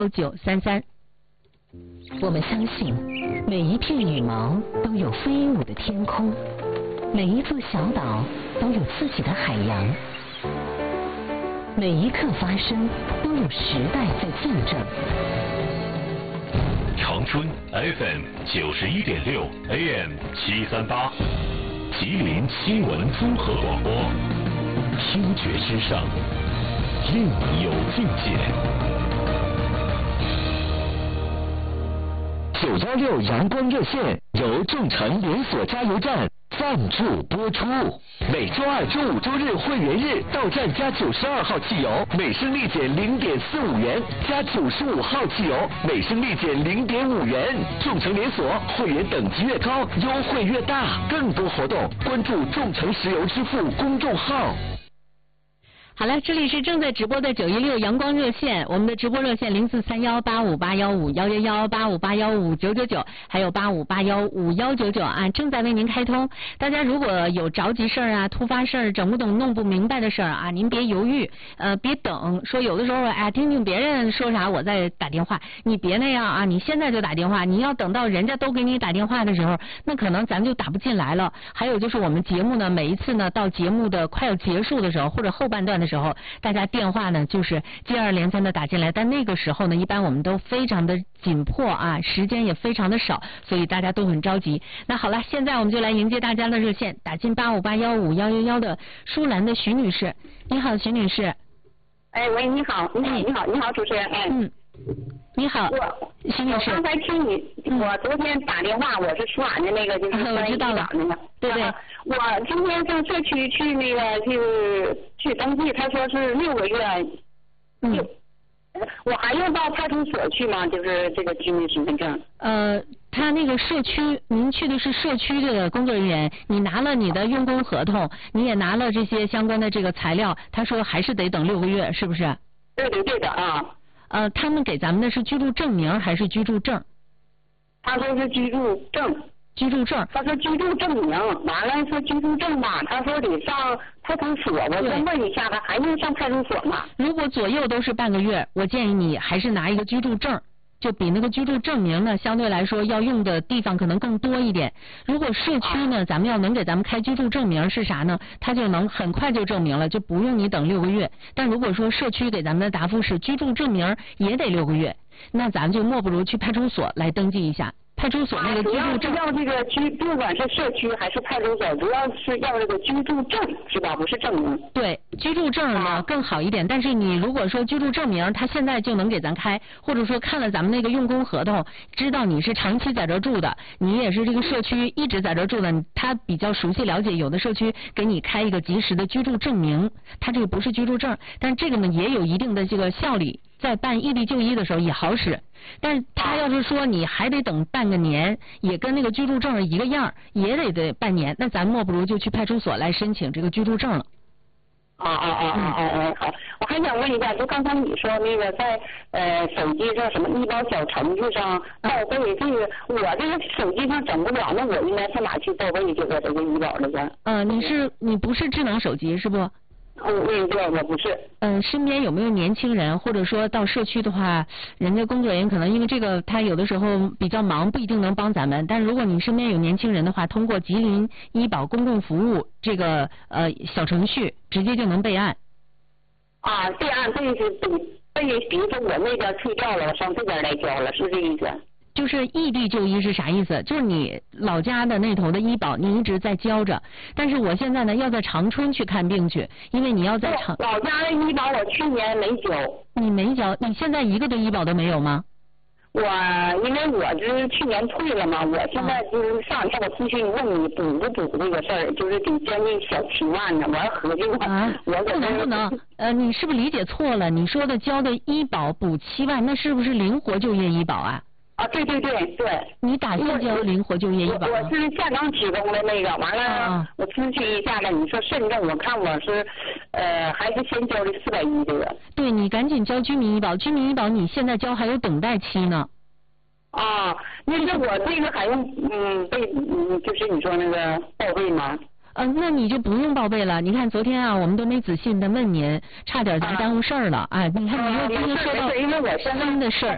9933。 我们相信，每一片羽毛都有飞舞的天空，每一座小岛都有自己的海洋，每一刻发生都有时代在见证。 长春 FM 91.6 AM 738，吉林新闻综合广播，听觉之声，另有境界。 916阳光热线由众诚连锁加油站赞助播出。每周二、周五、周日会员日到站加92号汽油，每升立减0.45元；加95号汽油，每升立减0.5元。众诚连锁会员等级越高，优惠越大。更多活动关注众诚石油支付公众号。 好了，这里是正在直播的916阳光热线，我们的直播热线04318581511185815999，还有85815199啊，正在为您开通。大家如果有着急事儿啊、突发事儿、整不懂、弄不明白的事儿啊，您别犹豫，别等，说有的时候听听别人说啥我再打电话，你别那样啊，你现在就打电话，你要等到人家都给你打电话的时候，那可能咱就打不进来了。还有就是我们节目呢，每一次呢到节目的快要结束的时候，或者后半段的时候，大家电话呢就是接二连三的打进来，但那个时候呢，一般我们都非常的紧迫啊，时间也非常的少，所以大家都很着急。那好了，现在我们就来迎接大家的热线，打进85815111的舒兰的徐女士。你好，徐女士。 哎，喂，你好，你好，主持人。 你好，徐女士。 我刚才听你，我昨天打电话，我是舒兰的那个，就是我知道了，对对。 我今天上社区去那个去登记，他说是6个月。我还用到派出所去吗？就是这个居民身份证。 他那个社区，您去的是社区的工作人员，你拿了你的用工合同，你也拿了这些相关的这个材料，他说还是得等6个月，是不是？ 对的啊。 他们给咱们的是居住证明还是居住证？ 他说是居住证。 居住证。 他说居住证明，完了说居住证吧，他说得上派出所，我先问一下，他还用上派出所吗？ 如果左右都是半个月，我建议你还是拿一个居住证。就比那个居住证明呢，相对来说要用的地方可能更多一点。如果社区呢，咱们要能给咱们开居住证明是啥呢？它就能很快就证明了，就不用你等6个月。但如果说社区给咱们的答复是居住证明也得6个月，那咱就莫不如去派出所来登记一下。派出所那个居住证， 要这个不管是社区还是派出所，主要是要这个居住证，是吧？不是证明。 对，居住证呢更好一点，但是你如果说居住证明，他现在就能给咱开，或者说看了咱们那个用工合同，知道你是长期在这住的，你也是这个社区一直在这住的，他比较熟悉了解，有的社区给你开一个及时的居住证明，他这个不是居住证，但这个呢也有一定的这个效力，在办异地就医的时候也好使。但是他要是说你还得等半个年，也跟那个居住证一个样，也得半年，那咱莫不如就去派出所来申请这个居住证了。 好，我还想问一下，就刚才你说那个在手机上什么医保小程序上报备，这个我这个手机上整不了，那我应该上哪去报备这个医保了去？ 你不是智能手机是不？ 对，我不是。 身边有没有年轻人，或者说到社区的话，人家工作人员可能因为这个他有的时候比较忙，不一定能帮咱们。但如果你身边有年轻人的话，通过吉林医保公共服务这个小程序，直接就能备案。 备案这是比如说我那边退掉了，我上这边来交了，是这意思？ 就是异地就医是啥意思？就是你老家的那头的医保你一直在交着，但是我现在呢要在长春去看病去，因为你要在老家的医保我去年没交。 你没交？你现在一个的医保都没有吗？ 因为我就是去年退了嘛，我现在就是上我咨询问你补不补这个事儿，就是得将近小7万呢，我还合计我不能，你是不是理解错了？你说的交的医保补7万，那是不是灵活就业医保啊？ 对， 你打算交灵活就业医保？ 我是下岗职工的那个，完了我咨询一下子，你说慎重，我看我是还是先交的410这个。 对，你赶紧交居民医保，居民医保你现在交还有等待期呢。 那是我这个还用就是你说那个报备吗？ 那你就不用报备了。你看昨天啊，我们都没仔细的问您，差点咱耽误事儿了啊！你看你又今天说到新的事儿。